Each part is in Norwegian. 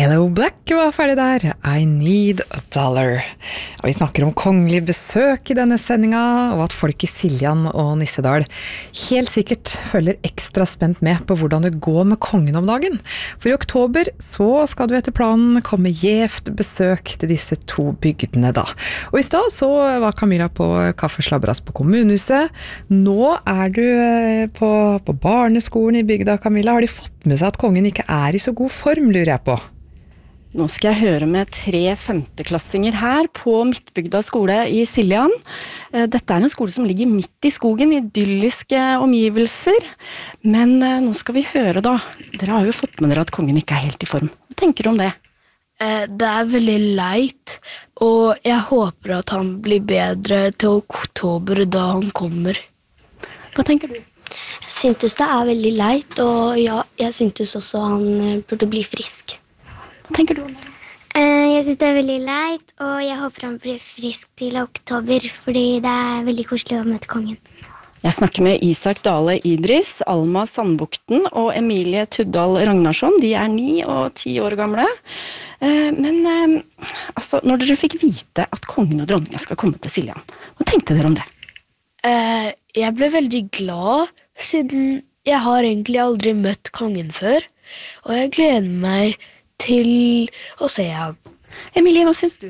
Yellow Black var ferdig der. I need a dollar. Og vi snakker om kongelig besøk i denne sendinga, og at folk i Siljan og Nissedal helt sikkert følger ekstra spent med på hvordan det går med kongen om dagen. For i oktober så skal du etter planen komme gjevt besøk til disse to bygdene da. Og i stad så var Camilla på kaffeslabberas på kommunehuset. Nå er du på barneskolen i bygda, Camilla. Har de fått med seg at kongen ikke er i så god form, lurer jeg på? Nå skal jeg høre med 3 femteklassinger her på Midtbygda skole i Siljan. Dette er en skole som ligger midt i skogen, i idylliske omgivelser. Men nå skal vi høre da. Dere har jo fått med dere at kongen ikke er helt i form. Hva tenker du om det? Det er veldig leit, og jeg håper at han blir bedre til oktober da han kommer. Hva tenker du? Jeg syntes det er veldig leit, og ja, jeg syntes også han burde bli frisk. Hva tenker du om det? Jeg synes det er veldig leit, og jeg håper han blir frisk til oktober, fordi det er veldig koselig å møte kongen. Jeg snakker med Isak Dale Idris, Alma Sandbukten og Emilie Tuddal Ragnarsson. De er 9 og 10 år gamle. Men altså, når dere fikk vite at kongen og dronningen skal komme til Siljan, hva tenkte dere om det? Jeg ble veldig glad, siden jeg har egentlig aldri møtt kongen før, og jeg gleder meg til å se ham. Emilie, hva synes du?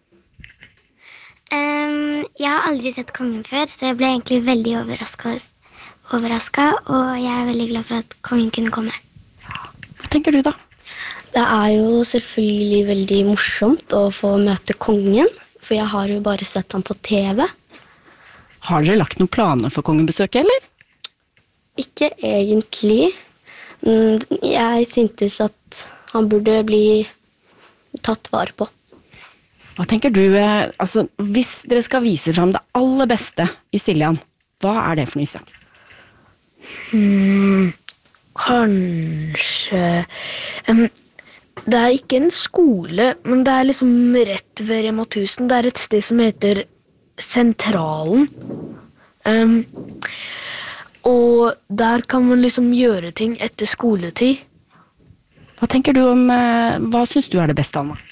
Jeg har aldri sett kongen før, så jeg ble egentlig veldig overrasket, og jeg er veldig glad for at kongen kunne komme. Hva tenker du da? Det er jo selvfølgelig veldig morsomt å få møte kongen, for jeg har jo bare sett ham på TV. Har dere lagt noen planer for kongebesøket, eller? Ikke egentlig. Jeg syntes at han burde bli tatt vare på. Hva tenker du, altså, hvis dere skal vise frem det aller beste i Siljan, hva er det for noe, Isak? Kanskje... det er ikke en skole, men det er liksom rett ved Rema 1000. Det er et sted som heter Sentralen. Og der kan man liksom gjøre ting etter skoletid. Hva tenker du om, hva synes du er det beste, Alma?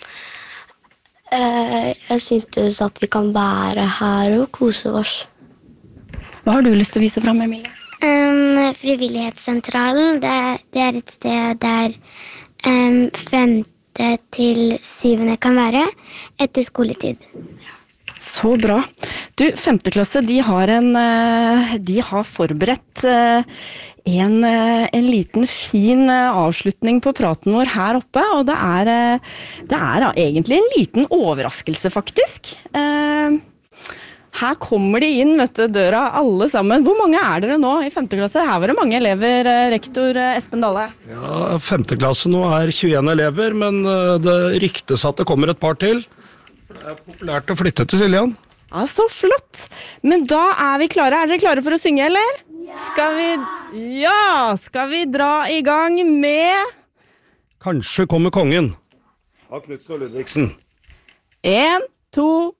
Jeg syntes at vi kan være her og kose oss. Hva har du lyst til å vise frem, Emilie? Frivillighetssentralen, det er et sted der 5. til 7. kan være etter skoletid. Så bra. Du, 5. klasse, de har forberedt en liten fin avslutning på praten vår her oppe, og det er egentlig en liten overraskelse faktisk. Her kommer de inn, vet du, døra, alle sammen. Hvor mange er dere nå i 5. klasse? Her var det mange elever, rektor Espen Dahle. Ja, 5. klasse nå er 21 elever, men det ryktes at det kommer et par til. Det er populært å flytte til Siljan. Ja, så flott. Men da er vi klare. Er dere klare for å synge, eller? Ja! Skal vi dra i gang med... Kanskje kommer kongen. Av Knudsen og Ludvigsen. 1, 2...